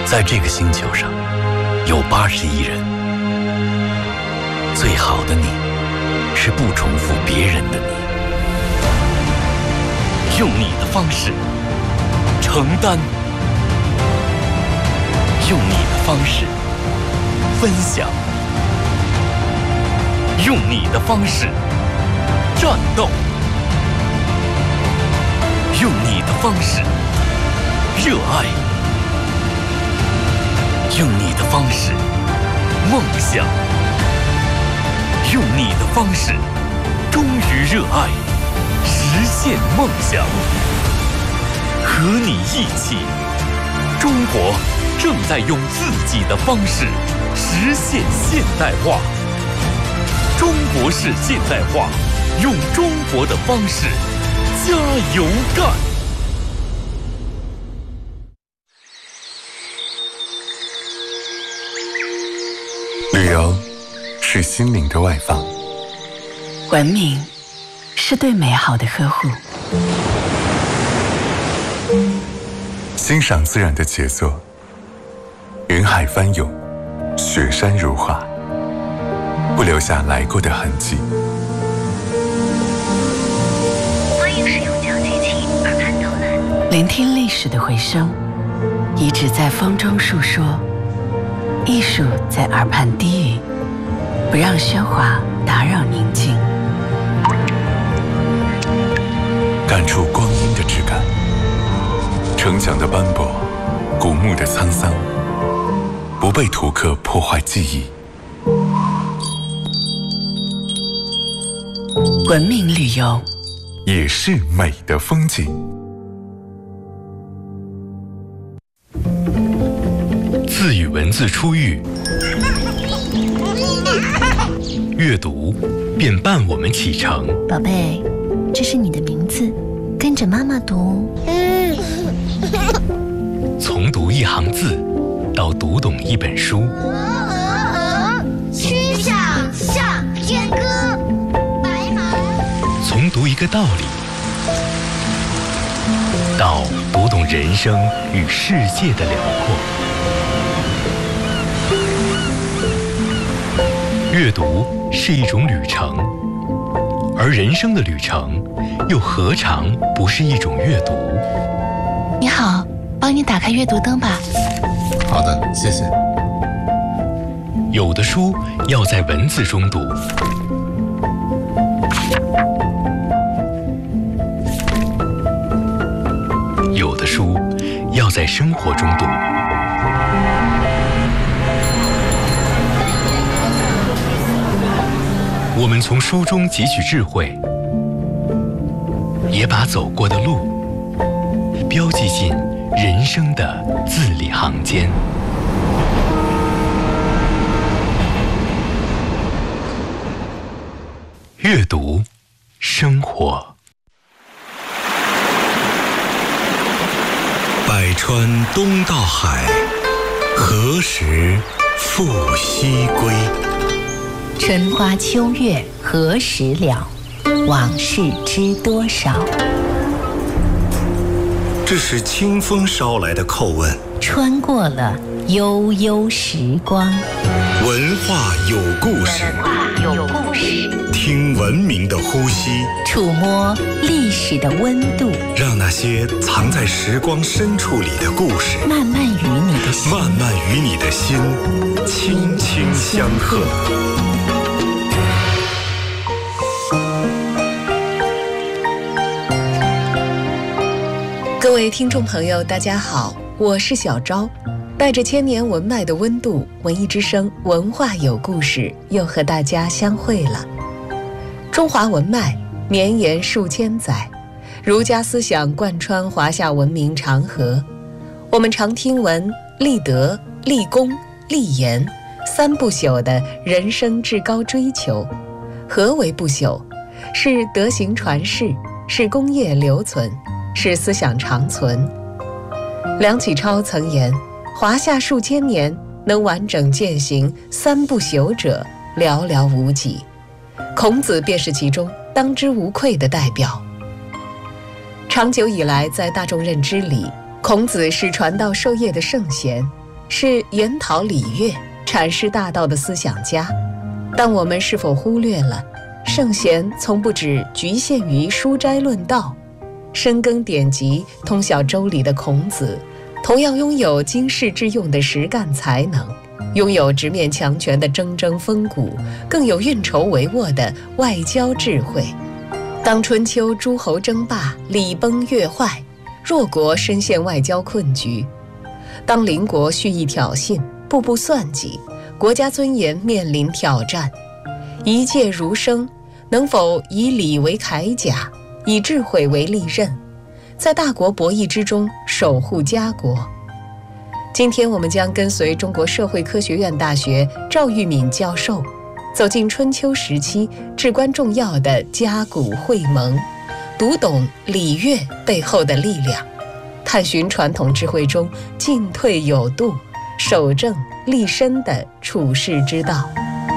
在这个星球上有80亿人，最好的你是不重复别人的你，用你的方式承担，用你的方式分享，用你的方式战斗，用你的方式热爱，用你的方式梦想，用你的方式忠于热爱，实现梦想。和你一起，中国正在用自己的方式实现现代化。中国式现代化，用中国的方式加油干！ 旅游是心灵的外放， 文明是对美好的呵护， 欣赏自然的杰作，云海翻涌，雪山如画，不留下来过的痕迹。 欢迎使用脚机器耳畔导览， 聆听历史的回声，遗址在风中述说，艺术在耳畔低语，不让喧哗打扰宁静， 感触光阴的质感，城墙的斑驳，古墓的沧桑，不被图刻破坏记忆。 文明旅游也是美的风景。 自与文字初遇，阅读便伴我们启程。 宝贝，这是你的名字，跟着妈妈读。 从读一行字到读懂一本书， 曲项向天歌，白马。 从读一个道理到读懂人生与世界的辽阔。阅读是一种旅程，而人生的旅程又何尝不是一种阅读？ 你好，帮你打开阅读灯吧。 好的，谢谢。 有的书要在文字中读，有的书要在生活中读。我们从书中汲取智慧，也把走过的路标记进人生的字里行间。阅读，生活。 百川东到海，何时复西归？ 春花秋月何时了？往事知多少？ 这是清风捎来的叩问。 穿过了悠悠时光。 文化有故事， 有故事， 听文明的呼吸， 触摸历史的温度， 让那些藏在时光深处里的故事， 慢慢与你的心， 轻轻相和。 各位听众朋友，大家好，我是小昭，带着千年文脉的温度，文艺之声文化有故事又和大家相会了。中华文脉绵延数千载，儒家思想贯穿华夏文明长河。我们常听闻立德、立功、立言三不朽的人生至高追求。何为不朽？是德行传世，是功业留存，是思想长存。梁启超曾言，华夏数千年能完整践行三不朽者寥寥无几，孔子便是其中当之无愧的代表。长久以来，在大众认知里，孔子是传道授业的圣贤， 是研讨礼乐、阐释大道的思想家，但我们是否忽略了圣贤从不只局限于书斋论道，深耕典籍、通晓周礼的孔子，同样拥有经世致用的实干才能，拥有直面强权的铮铮风骨，更有运筹帷幄的外交智慧。当春秋诸侯争霸，礼崩乐坏，弱国深陷外交困局；当邻国蓄意挑衅，步步算计，国家尊严面临挑战，一介儒生能否以礼为铠甲，以智慧为利刃，在大国博弈之中守护家国？今天我们将跟随中国社会科学院大学赵玉敏教授，走进春秋时期至关重要的家鼓会盟，读懂礼乐背后的力量，探寻传统智慧中进退有度、守正立身的处世之道。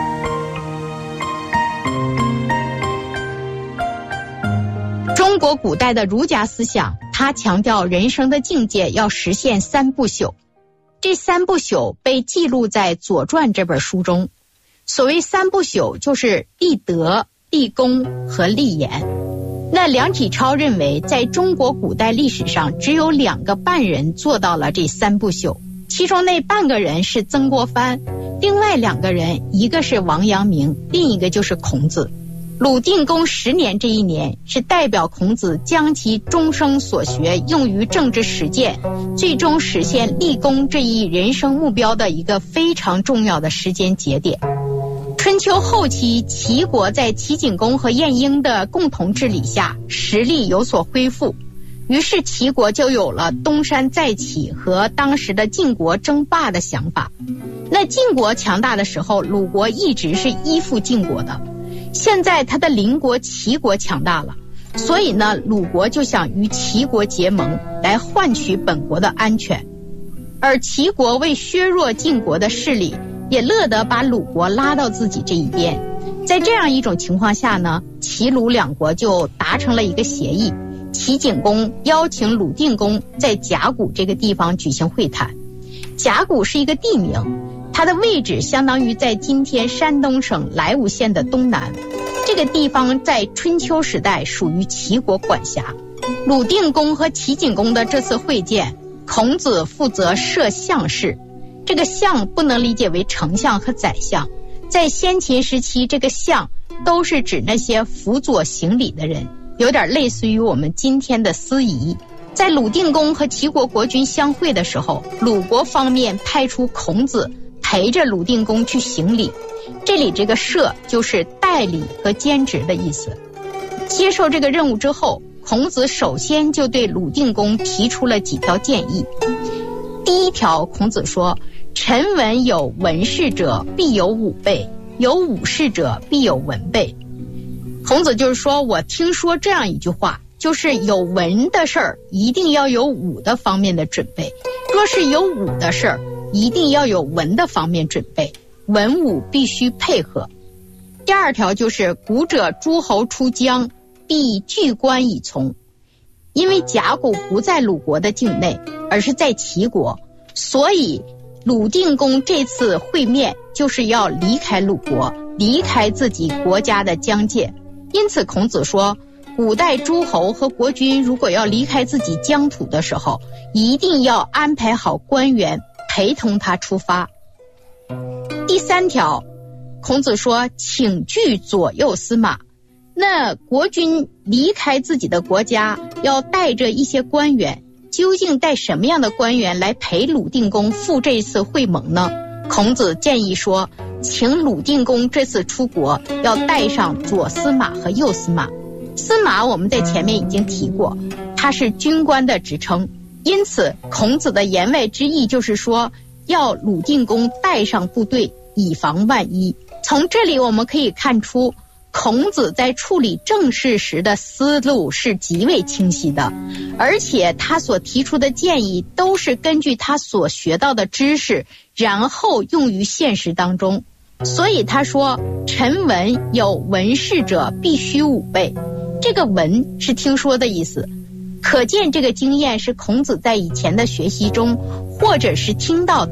中国古代的儒家思想，它强调人生的境界要实现三不朽。这三不朽被记录在《左传》这本书中。所谓三不朽，就是立德、立功和立言。那梁启超认为，在中国古代历史上，只有2个半人做到了这三不朽，其中那半个人是曾国藩，另外2个人，一个是王阳明，另一个就是孔子。鲁定公10年这一年，是代表孔子将其终生所学用于政治实践，最终实现立功这一人生目标的一个非常重要的时间节点。春秋后期，齐国在齐景公和晏婴的共同治理下，实力有所恢复，于是齐国就有了东山再起和当时的晋国争霸的想法。那晋国强大的时候，鲁国一直是依附晋国的，现在他的邻国齐国强大了，所以呢，鲁国就想与齐国结盟，来换取本国的安全。而齐国为削弱晋国的势力，也乐得把鲁国拉到自己这一边。在这样一种情况下呢，齐鲁2国就达成了一个协议，齐景公邀请鲁定公在甲骨这个地方举行会谈。甲骨是一个地名，它的位置相当于在今天山东省莱芜县的东南。这个地方在春秋时代属于齐国管辖。鲁定公和齐景公的这次会见，孔子负责设相事。这个相不能理解为丞相和宰相，在先秦时期，这个相都是指那些辅佐行礼的人，有点类似于我们今天的司仪。在鲁定公和齐国国君相会的时候，鲁国方面派出孔子陪着鲁定公去行礼，这里这个设就是代理和兼职的意思。接受这个任务之后，孔子首先就对鲁定公提出了几条建议。第一条，孔子说，臣闻有文事者必有武备，有武事者必有文备。孔子就是说，我听说这样一句话，就是有文的事儿一定要有武的方面的准备，若是有武的事儿一定要有文的方面准备，文武必须配合。第二条就是古者诸侯出疆，必据关以从。因为甲骨不在鲁国的境内，而是在齐国，所以鲁定公这次会面就是要离开鲁国，离开自己国家的疆界。因此孔子说，古代诸侯和国君如果要离开自己疆土的时候，一定要安排好官员陪同他出发。第三条，孔子说，请具左右司马。那国君离开自己的国家，要带着一些官员，究竟带什么样的官员来陪鲁定公赴这一次会盟呢？孔子建议说，请鲁定公这次出国要带上左司马和右司马。司马我们在前面已经提过，他是军官的职称，因此孔子的言外之意就是说，要鲁定公带上部队，以防万一。从这里我们可以看出，孔子在处理政事时的思路是极为清晰的，而且他所提出的建议都是根据他所学到的知识，然后用于现实当中。所以他说，臣闻有文事者必须武备。这个文是听说的意思，可见这个经验是孔子在以前的学习中，或者是听到的，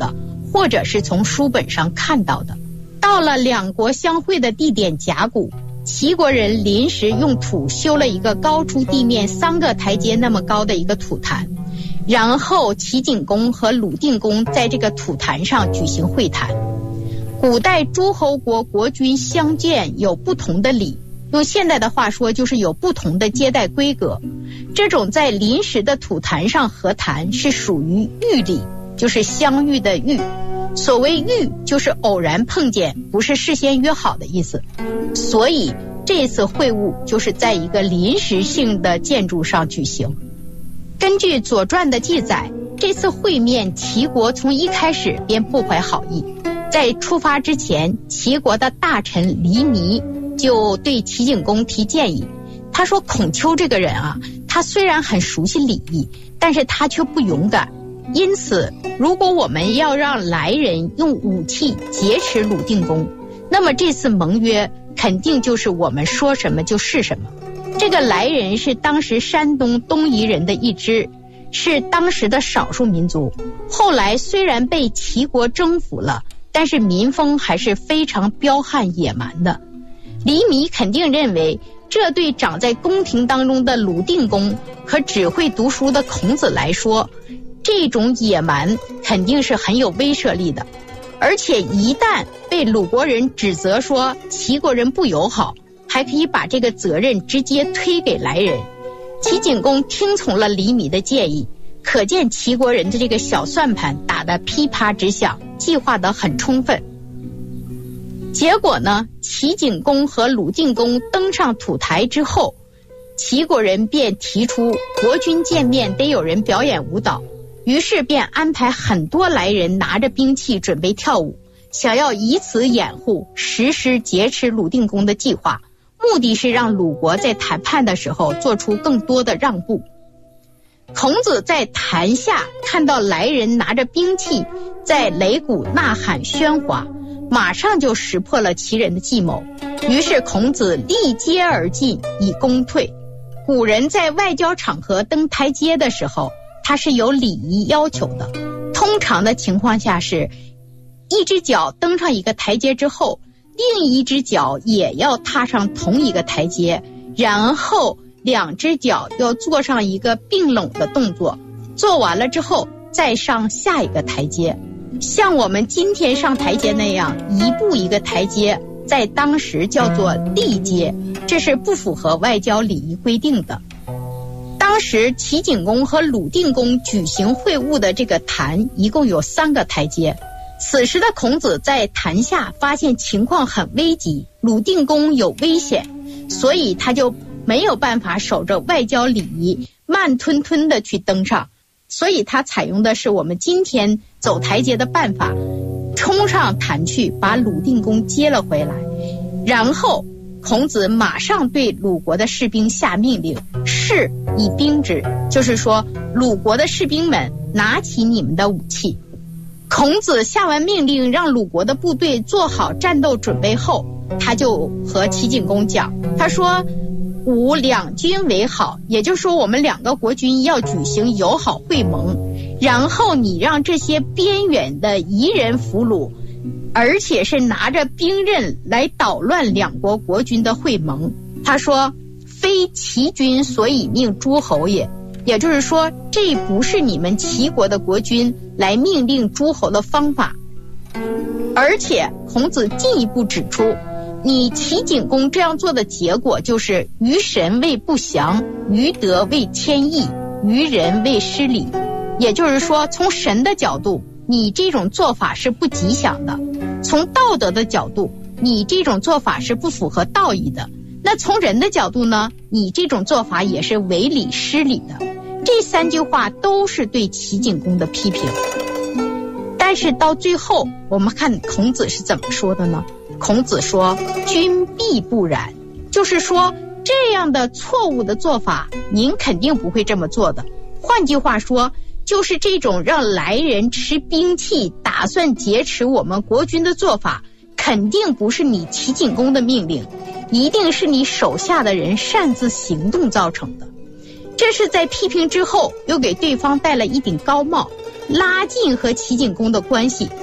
或者是从书本上看到的。到了两国相会的地点甲骨，齐国人临时用土修了一个高出地面3个台阶那么高的一个土坛，然后齐景公和鲁定公在这个土坛上举行会谈。古代诸侯国国君相见有不同的礼，用现代的话说就是有不同的接待规格。这种在临时的土坛上和谈是属于遇礼，就是相遇的遇。所谓遇就是偶然碰见，不是事先约好的意思。所以这次会晤就是在一个临时性的建筑上举行。根据《左传》的记载，这次会面齐国从一开始便不怀好意。在出发之前，齐国的大臣黎弥就对齐景公提建议，他说孔丘这个人啊，他虽然很熟悉礼仪，但是他却不勇敢。因此如果我们要让来人用武器劫持鲁定公，那么这次盟约肯定就是我们说什么就是什么。这个来人是当时山东东夷人的一支，是当时的少数民族，后来虽然被齐国征服了，但是民风还是非常彪悍野蛮的。黎弥肯定认为，这对长在宫廷当中的鲁定公和只会读书的孔子来说，这种野蛮肯定是很有威慑力的。而且一旦被鲁国人指责说齐国人不友好，还可以把这个责任直接推给来人。齐景公听从了黎弥的建议，可见齐国人的这个小算盘打得噼啪直响，计划得很充分。结果呢，齐景公和鲁定公登上土台之后，齐国人便提出国君见面得有人表演舞蹈，于是便安排很多来人拿着兵器准备跳舞，想要以此掩护实施劫持鲁定公的计划，目的是让鲁国在谈判的时候做出更多的让步。孔子在坛下看到来人拿着兵器在擂鼓呐喊喧哗，马上就识破了齐人的计谋，于是孔子立阶而进以攻退。古人在外交场合登台阶的时候，他是有礼仪要求的，通常的情况下是一只脚登上一个台阶之后，另一只脚也要踏上同一个台阶，然后2只脚要做上一个并拢的动作，做完了之后再上下一个台阶。像我们今天上台阶那样一步一个台阶，在当时叫做立阶，这是不符合外交礼仪规定的。当时齐景公和鲁定公举行会晤的这个坛一共有3个台阶，此时的孔子在坛下发现情况很危急，鲁定公有危险，所以他就没有办法守着外交礼仪慢吞吞的去登上，所以他采用的是我们今天走台阶的办法，冲上坛去把鲁定公接了回来。然后孔子马上对鲁国的士兵下命令，士以兵之，就是说鲁国的士兵们拿起你们的武器。孔子下完命令让鲁国的部队做好战斗准备后，他就和齐景公讲，他说吾两军为好，也就是说我们2个国君要举行友好会盟，然后你让这些边远的夷人俘虏，而且是拿着兵刃来捣乱2国国君的会盟。他说非齐君所以命诸侯也，也就是说这不是你们齐国的国君来命令诸侯的方法。而且孔子进一步指出，你齐景公这样做的结果就是于神为不祥，于德为谦抑，于人为失礼。也就是说从神的角度，你这种做法是不吉祥的；从道德的角度，你这种做法是不符合道义的；那从人的角度呢，你这种做法也是违礼失礼的。这3句话都是对齐景公的批评。但是到最后我们看孔子是怎么说的呢？孔子说君必不然，就是说这样的错误的做法您肯定不会这么做的。换句话说，就是这种让来人持兵器打算劫持我们国君的做法，肯定不是你齐景公的命令，一定是你手下的人擅自行动造成的。这是在批评之后又给对方戴了一顶高帽，拉近和齐景公的关系。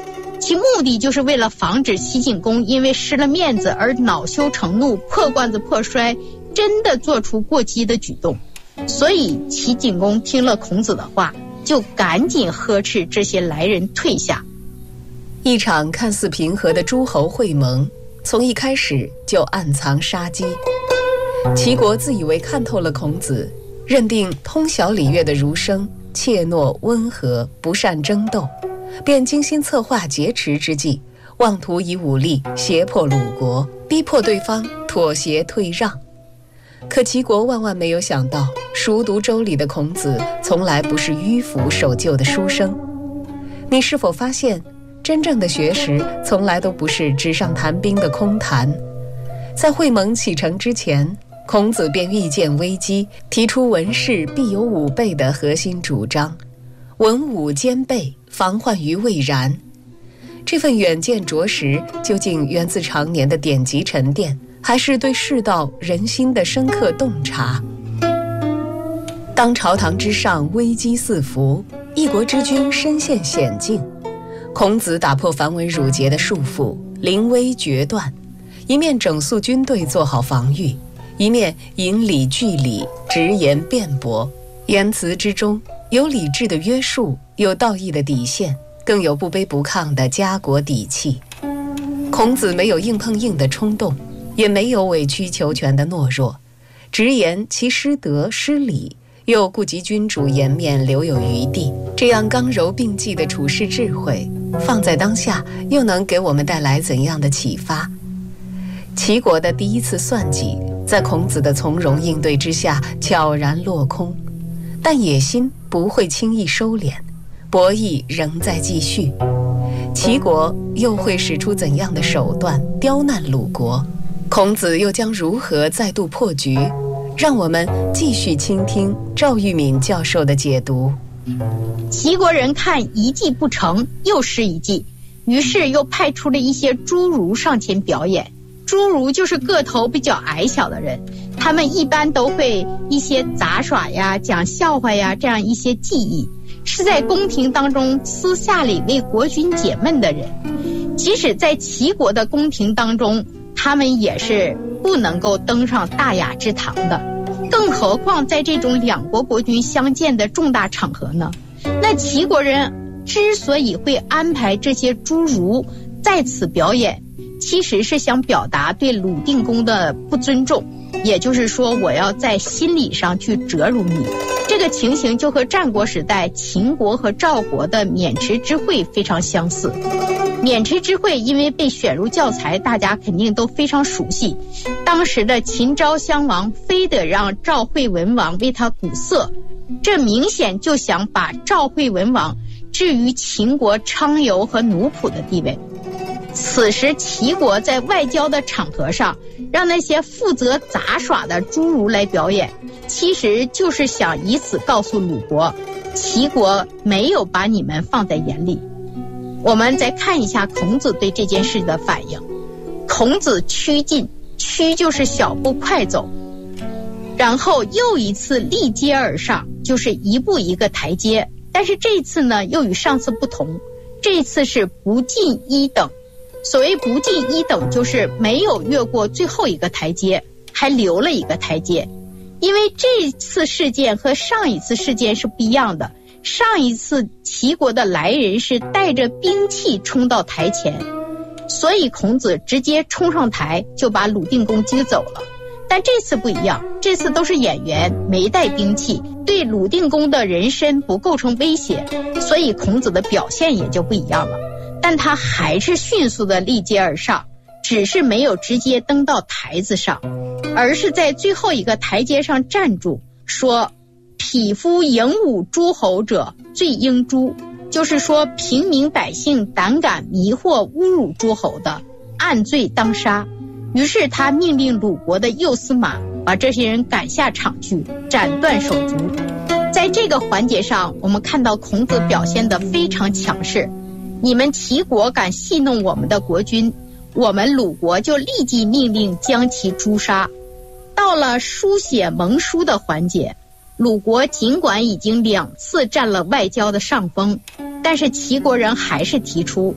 其目的就是为了防止齐景公因为失了面子而恼羞成怒，破罐子破摔，真的做出过激的举动。所以齐景公听了孔子的话，就赶紧呵斥这些来人退下。 一场看似平和的诸侯会盟，从一开始就暗藏杀机。齐国自以为看透了孔子，认定通晓礼乐的儒生怯懦温和，不善争斗，便精心策划劫持之计，妄图以武力胁迫鲁国，逼迫对方妥协退让。可齐国万万没有想到，熟读周礼的孔子从来不是迂腐守旧的书生。你是否发现，真正的学识从来都不是纸上谈兵的空谈？在会盟启程之前，孔子便预见危机，提出文士必有武备的核心主张，文武兼备，防患于未然。这份远见着实究竟源自常年的典籍沉淀，还是对世道人心的深刻洞察？当朝堂之上危机四伏，一国之君身陷险境，孔子打破繁文缛节的束缚，临危决断，一面整肃军队做好防御，一面引理据理，直言辩驳。言辞之中有理智的约束，有道义的底线，更有不卑不亢的家国底气。孔子没有硬碰硬的冲动，也没有委曲求全的懦弱，直言其失德失礼，又顾及君主颜面，留有余地。这样刚柔并济的处世智慧，放在当下又能给我们带来怎样的启发？齐国的第一次算计，在孔子的从容应对之下悄然落空，但野心不会轻易收敛，博弈仍在继续。齐国又会使出怎样的手段刁难鲁国？孔子又将如何再度破局？让我们继续倾听赵玉敏教授的解读。 齐国人看一计不成，又施一计，于是又派出了一些侏儒上前表演。侏儒就是个头比较矮小的人，他们一般都会一些杂耍呀、讲笑话呀，这样一些技艺，是在宫廷当中私下里为国君解闷的人。即使在齐国的宫廷当中，他们也是不能够登上大雅之堂的，更何况在这种两国国君相见的重大场合呢？那齐国人之所以会安排这些侏儒在此表演，其实是想表达对鲁定公的不尊重，也就是说，我要在心理上去折辱你。这个情形就和战国时代秦国和赵国的渑池之会非常相似。渑池之会因为被选入教材，大家肯定都非常熟悉。当时的秦昭襄王非得让赵惠文王为他鼓瑟，这明显就想把赵惠文王置于秦国昌游和奴仆的地位。此时齐国在外交的场合上让那些负责杂耍的侏儒来表演，其实就是想以此告诉鲁国，齐国没有把你们放在眼里。我们再看一下孔子对这件事的反应。孔子趋进，趋就是小步快走，然后又一次立阶而上，就是一步一个台阶。但是这次呢又与上次不同，这次是不进一等。所谓不进一等，就是没有越过最后一个台阶，还留了一个台阶。因为这次事件和上一次事件是不一样的，上一次齐国的来人是带着兵器冲到台前，所以孔子直接冲上台就把鲁定公接走了。但这次不一样，这次都是演员，没带兵器，对鲁定公的人身不构成威胁，所以孔子的表现也就不一样了。但他还是迅速的立阶而上，只是没有直接登到台子上，而是在最后一个台阶上站住，说匹夫迎侮诸侯者，罪应诛，就是说平民百姓胆敢迷惑侮辱诸侯的，按罪当杀。于是他命令鲁国的右司马把这些人赶下场去，斩断手足。在这个环节上，我们看到孔子表现得非常强势。你们齐国敢戏弄我们的国君，我们鲁国就立即命令将其诛杀。到了书写盟书的环节，鲁国尽管已经2次占了外交的上风，但是齐国人还是提出，他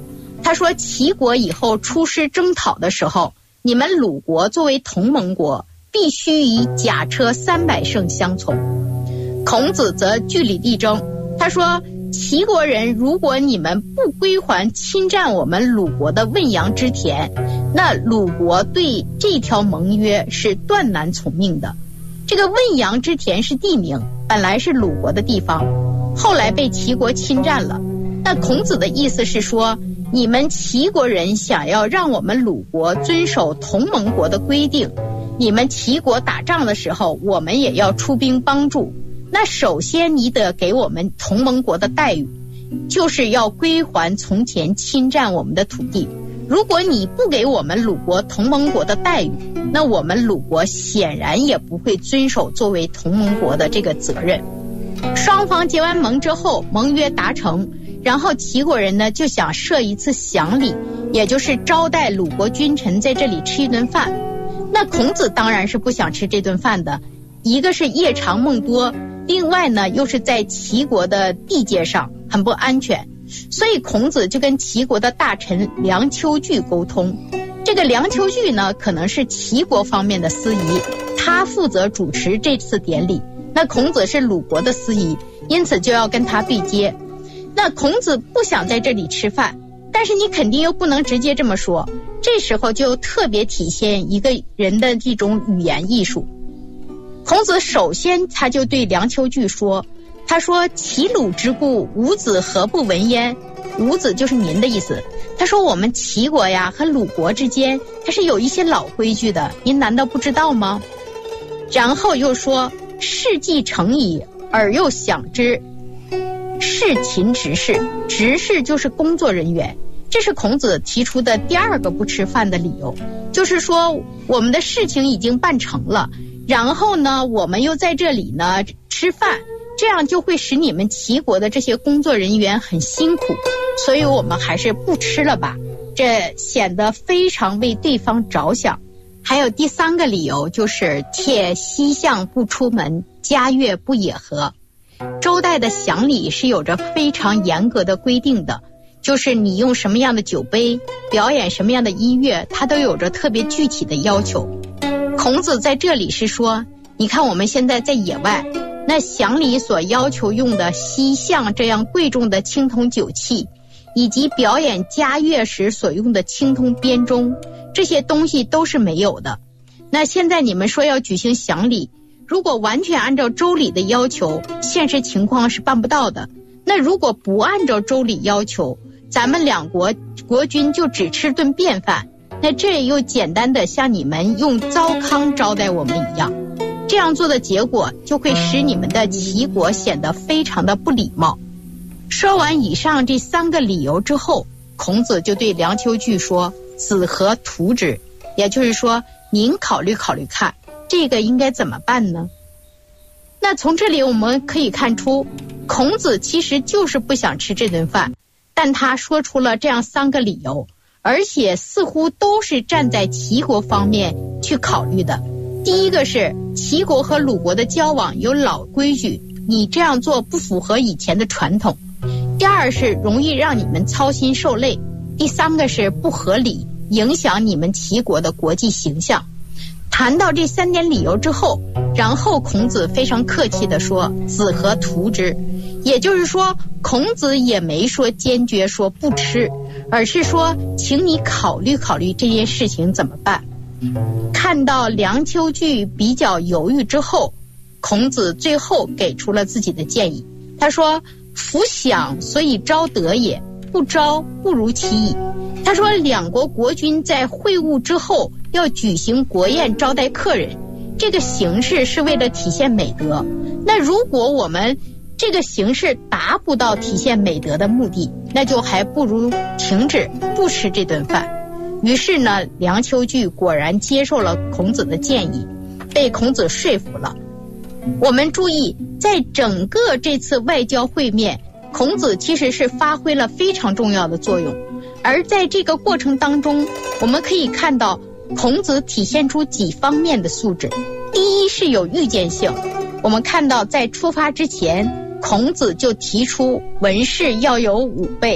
他说齐国以后出师征讨的时候，你们鲁国作为同盟国，必须以甲车300乘相从。孔子则据理力争，他说齐国人如果你们不归还侵占我们鲁国的汶阳之田，那鲁国对这条盟约是断然从命的。这个汶阳之田是地名，本来是鲁国的地方，后来被齐国侵占了。那孔子的意思是说，你们齐国人想要让我们鲁国遵守同盟国的规定，你们齐国打仗的时候，我们也要出兵帮助。那首先你得给我们同盟国的待遇，就是要归还从前侵占我们的土地。如果你不给我们鲁国同盟国的待遇，那我们鲁国显然也不会遵守作为同盟国的这个责任。双方结完盟之后，盟约达成，然后齐国人呢就想设一次享礼，也就是招待鲁国君臣在这里吃一顿饭。那孔子当然是不想吃这顿饭的，一个是夜长梦多，另外呢又是在齐国的地界上很不安全，所以孔子就跟齐国的大臣梁丘据沟通。这个梁丘据呢可能是齐国方面的司仪，他负责主持这次典礼。那孔子是鲁国的司仪，因此就要跟他对接。那孔子不想在这里吃饭，但是你肯定又不能直接这么说，这时候就特别体现一个人的这种语言艺术。孔子首先他就对梁丘据说，他说齐鲁之故，吾子何不闻焉？吾子就是您的意思。他说我们齐国呀和鲁国之间它是有一些老规矩的，您难道不知道吗？然后又说事既成矣，而又想之。事勤执事，执事就是工作人员，这是孔子提出的第二个不吃饭的理由，就是说我们的事情已经办成了，然后呢我们又在这里呢吃饭，这样就会使你们齐国的这些工作人员很辛苦，所以我们还是不吃了吧，这显得非常为对方着想。还有第三个理由就是帖西向不出门，嘉悦不野合。周代的享礼是有着非常严格的规定的，就是你用什么样的酒杯，表演什么样的音乐，它都有着特别具体的要求。孔子在这里是说，你看我们现在在野外，那享礼所要求用的西向这样贵重的青铜酒器，以及表演嘉乐时所用的青铜编钟，这些东西都是没有的。那现在你们说要举行享礼，如果完全按照周礼的要求，现实情况是办不到的。那如果不按照周礼要求，咱们两国国君就只吃顿便饭，那这又简单的像你们用糟糠招待我们一样，这样做的结果就会使你们的齐国显得非常的不礼貌。说完以上这三个理由之后，孔子就对梁丘据说，子何图之？也就是说，您考虑考虑看，这个应该怎么办呢？那从这里我们可以看出，孔子其实就是不想吃这顿饭，但他说出了这样三个理由，而且似乎都是站在齐国方面去考虑的。第一个是齐国和鲁国的交往有老规矩，你这样做不符合以前的传统。第二是容易让你们操心受累。第三个是不合理，影响你们齐国的国际形象。谈到这三点理由之后，然后孔子非常客气地说，子何图之？也就是说，孔子也没说坚决说不吃，而是说请你考虑考虑这件事情怎么办。看到梁丘据比较犹豫之后，孔子最后给出了自己的建议。他说，夫享所以招德也，不招不如其已。他说，两国国君在会晤之后要举行国宴招待客人，这个形式是为了体现美德。那如果我们这个形式达不到体现美德的目的，那就还不如停止不吃这顿饭。于是呢，梁丘据果然接受了孔子的建议，被孔子说服了。我们注意，在整个这次外交会面，孔子其实是发挥了非常重要的作用。而在这个过程当中，我们可以看到孔子体现出几方面的素质。第一是有预见性，我们看到在出发之前，孔子就提出文士要有5备，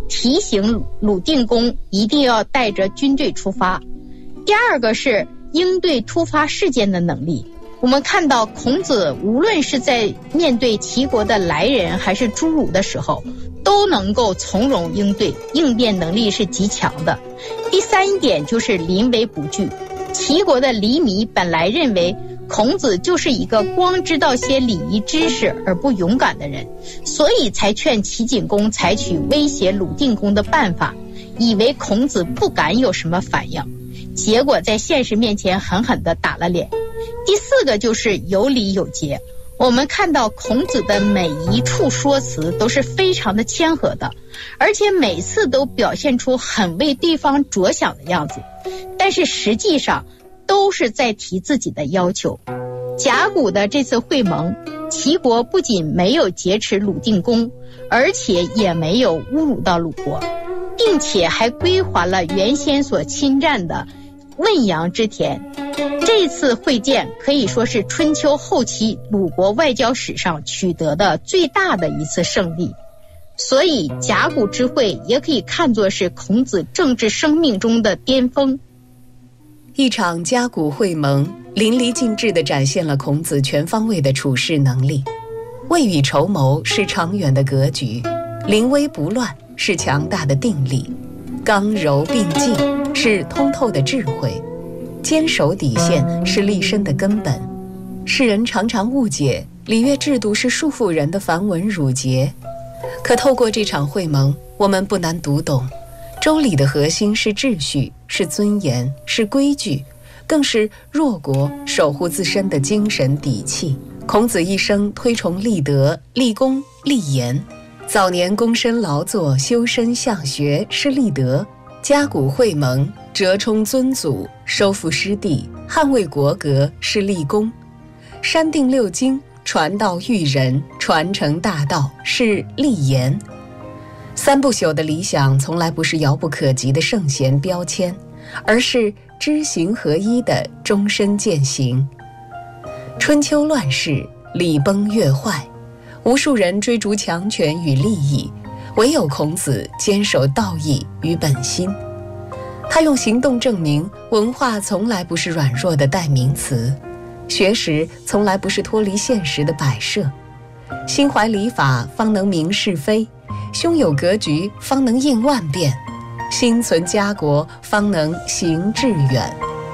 提醒鲁定公一定要带着军队出发。第二个是应对突发事件的能力。我们看到孔子无论是在面对齐国的来人还是诸儒的时候，都能够从容应对，应变能力是极强的。第三点就是临危不惧。齐国的黎弥本来认为孔子就是一个光知道些礼仪知识而不勇敢的人，所以才劝齐景公采取威胁鲁定公的办法，以为孔子不敢有什么反应，结果在现实面前狠狠地打了脸。第四个就是有礼有节。我们看到孔子的每一处说辞都是非常的谦和的，而且每次都表现出很为对方着想的样子，但是实际上都是在提自己的要求。甲骨的这次会盟，齐国不仅没有劫持鲁定公，而且也没有侮辱到鲁国，并且还归还了原先所侵占的汶阳之田。这次会见可以说是春秋后期鲁国外交史上取得的最大的一次胜利，所以甲骨之会也可以看作是孔子政治生命中的巅峰。 一场甲骨会盟淋漓尽致地展现了孔子全方位的处事能力。未雨绸缪是长远的格局，临危不乱是强大的定力，刚柔并济是通透的智慧，坚守底线是立身的根本。世人常常误解礼乐制度是束缚人的繁文缛节，可透过这场会盟，我们不难读懂，周礼的核心是秩序，是尊严，是规矩，更是弱国守护自身的精神底气。孔子一生推崇立德、立功、立言，早年躬身劳作、修身向学是立德，甲骨会盟折冲尊祖、收复失地、捍卫国格是立功，删定六经、传道育人、传承大道是立言。三不朽的理想从来不是遥不可及的圣贤标签，而是知行合一的终身践行。春秋乱世，礼崩乐坏，无数人追逐强权与利益，唯有孔子坚守道义与本心。他用行动证明，文化从来不是软弱的代名词，学识从来不是脱离现实的摆设。心怀礼法，方能明是非；胸有格局，方能应万变；心存家国，方能行致远。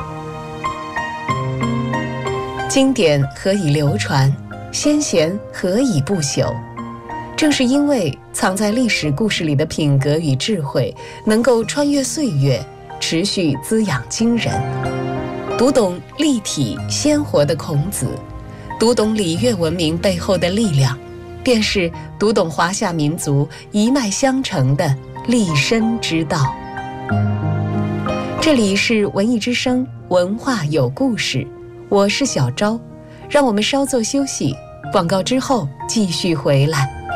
经典何以流传？先贤何以不朽？正是因为藏在历史故事里的品格与智慧，能够穿越岁月，持续滋养今人。读懂立体鲜活的孔子，读懂礼乐文明背后的力量，便是读懂华夏民族一脉相承的立身之道。这里是文艺之声，文化有故事，我是小昭，让我们稍作休息，广告之后继续回来。